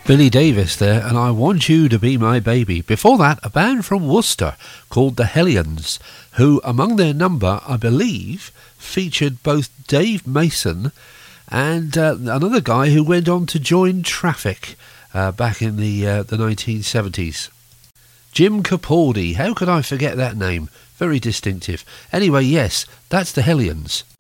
Billy Davis there, and I Want You to Be My Baby. Before that, a band from Worcester called the Hellions, who, among their number, I believe, featured both Dave Mason and another guy who went on to join Traffic back in the 1970s. Jim Capaldi, how could I forget that name? Very distinctive. Anyway, yes, that's the Hellions.